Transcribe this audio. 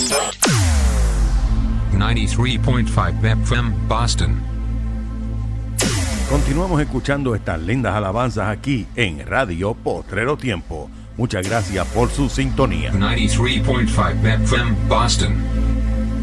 93.5 FM Boston. Continuamos escuchando estas lindas alabanzas aquí en Radio Potrero Tiempo. Muchas gracias por su sintonía. 93.5 FM Boston.